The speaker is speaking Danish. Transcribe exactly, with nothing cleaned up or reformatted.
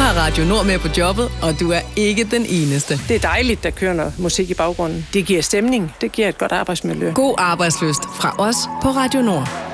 har Radio Nord med på jobbet, og du er ikke den eneste. Det er dejligt, der kører noget musik i baggrunden. Det giver stemning. Det giver et godt arbejdsmiljø. God arbejdsløst fra os på Radio Nord.